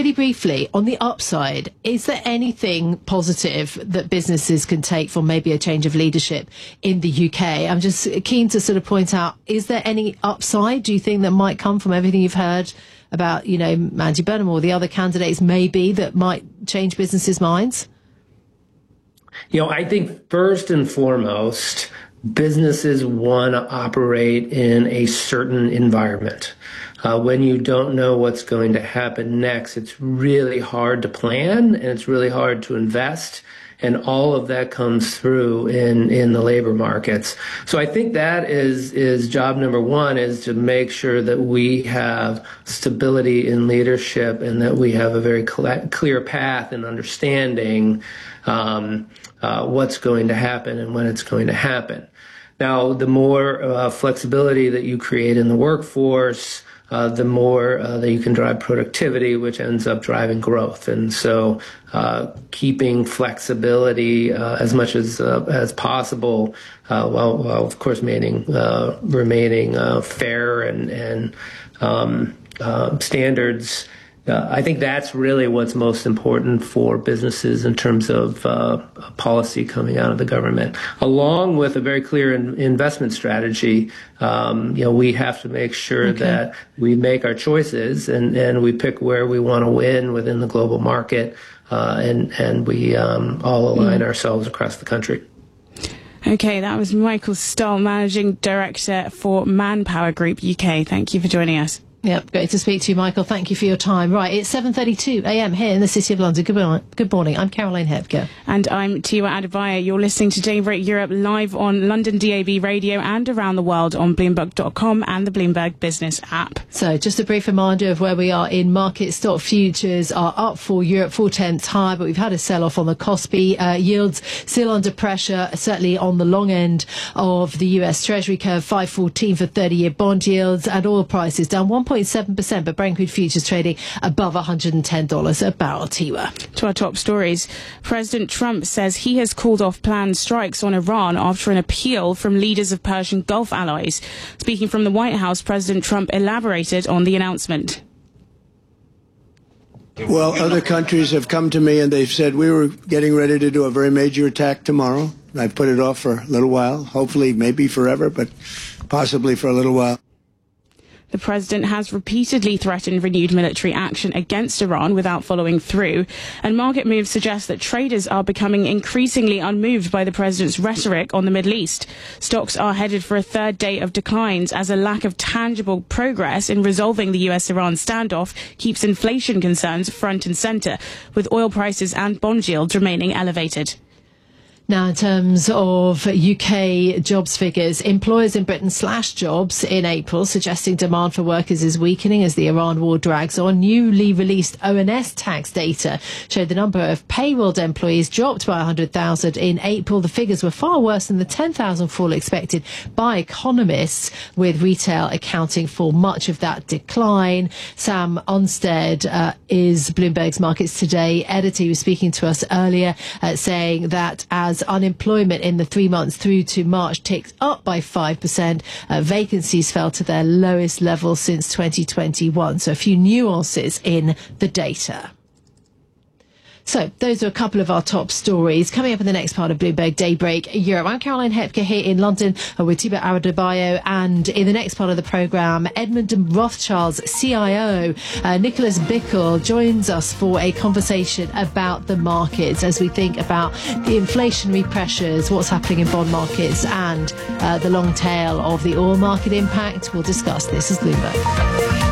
really briefly, on the upside, is there anything positive that businesses can take from maybe a change of leadership in the UK? I'm just keen to sort of point out, is there any upside, do you think, that might come from everything you've heard about, you know, Andy Burnham or the other candidates maybe that might change businesses' minds? You know, I think first and foremost, businesses want to operate in a certain environment. When you don't know what's going to happen next, it's really hard to plan and it's really hard to invest. And all of that comes through in the labor markets. So I think that is job number one, is to make sure that we have stability in leadership and that we have a very clear path in understanding what's going to happen and when it's going to happen. Now, the more flexibility that you create in the workforce, the more that you can drive productivity, which ends up driving growth. And so keeping flexibility as much as possible, while of course remaining fair and standards. I think that's really what's most important for businesses in terms of policy coming out of the government, along with a very clear investment strategy. We have to make sure that we make our choices and we pick where we want to win within the global market, and we all align ourselves across the country. Okay, that was Michael Stoll, Managing Director for Manpower Group UK. Thank you for joining us. Yep, great to speak to you, Michael. Thank you for your time. Right, it's 7:32 a.m. here in the City of London. Good morning. I'm Caroline Hepker. And I'm Tiwa Adebayo. You're listening to Daybreak Europe live on London DAB radio and around the world on Bloomberg.com and the Bloomberg Business app. So just a brief reminder of where we are in market. Stock futures are up for Europe, 4/10 higher, but we've had a sell-off on the Kospi. Yields still under pressure, certainly on the long end of the US Treasury curve, 5.14 for 30-year bond yields, and oil prices down 1.7%, but Brent crude futures trading above $110 a barrel. Tiwa. To our top stories. President Trump says he has called off planned strikes on Iran after an appeal from leaders of Persian Gulf allies. Speaking from the White House, President Trump elaborated on the announcement. Well, other countries have come to me and they've said we were getting ready to do a very major attack tomorrow. I put it off for a little while, hopefully maybe forever, but possibly for a little while. The president has repeatedly threatened renewed military action against Iran without following through, and market moves suggest that traders are becoming increasingly unmoved by the president's rhetoric on the Middle East. Stocks are headed for a third day of declines as a lack of tangible progress in resolving the US-Iran standoff keeps inflation concerns front and centre, with oil prices and bond yields remaining elevated. Now, in terms of UK jobs figures, employers in Britain slashed jobs in April, suggesting demand for workers is weakening as the Iran war drags on. Newly released ONS tax data showed the number of payrolled employees dropped by 100,000 in April. The figures were far worse than the 10,000 fall expected by economists, with retail accounting for much of that decline. Sam Onstead is Bloomberg's Markets Today editor. He was speaking to us earlier, saying that as unemployment in the 3 months through to March ticked up by 5%, vacancies fell to their lowest level since 2021. So a few nuances in the data. So those are a couple of our top stories. Coming up in the next part of Bloomberg Daybreak Europe, I'm Caroline Hepker here in London with Tiwa Adebayo, and in the next part of the programme, Edmund Rothschild's CIO, Nicholas Bickle, joins us for a conversation about the markets as we think about the inflationary pressures, what's happening in bond markets, and the long tail of the oil market impact. We'll discuss this as Bloomberg.